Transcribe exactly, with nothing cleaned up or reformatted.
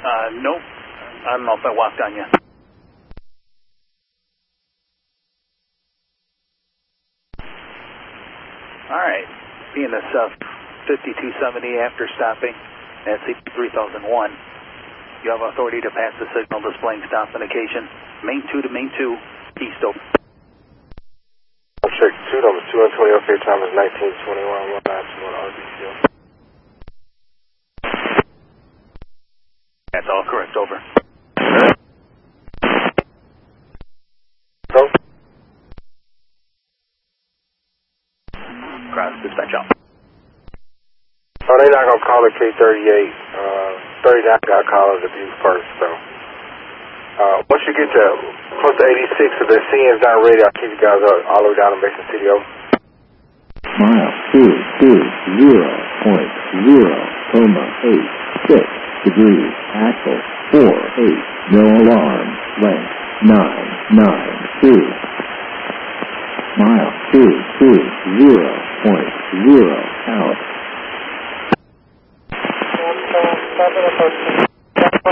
Uh, nope. I don't know if I walked on you. All right. Being this uh, fifty-two seventy after stopping at C P three thousand one, you have authority to pass the signal displaying stop indication. Main two to main two, east over. Check two, number two and twenty, okay, time is nineteen twenty-one, one nine two one R B C. That's all correct, over. So? Cross dispatch out. Oh, they're not going to call it K thirty-eight. Uh, thirty-nine got called as abuse first, so. Uh, once you get to close to eighty-six, if the C N's not ready, I'll keep you guys up, all the way down to Mason City, over. Mile two two zero point zero coma eight six degrees. Axle four eight. No alarm. Length nine nine two. Mile two two zero point zero out.